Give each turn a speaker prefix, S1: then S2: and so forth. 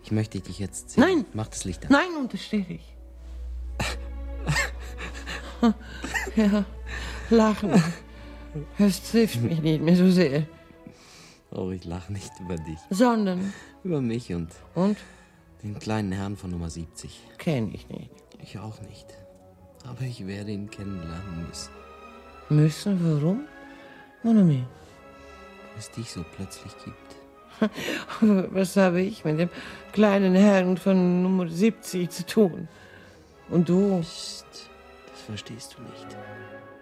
S1: Ich möchte dich jetzt sehen.
S2: Nein.
S1: Mach das Licht an.
S2: Nein, untersteh dich. Ja, lachen. Es trifft mich nicht mehr so sehr.
S1: Oh, ich lache nicht über dich.
S2: Sondern?
S1: Über mich und den kleinen Herrn von Nummer 70.
S2: Kenn ich nicht.
S1: Ich auch nicht. Aber ich werde ihn kennenlernen müssen.
S2: Müssen? Warum? Mon ami.
S1: Weil es dich so plötzlich gibt.
S2: Was habe ich mit dem kleinen Herrn von Nummer 70 zu tun? Und du?
S1: Psst, das verstehst du nicht.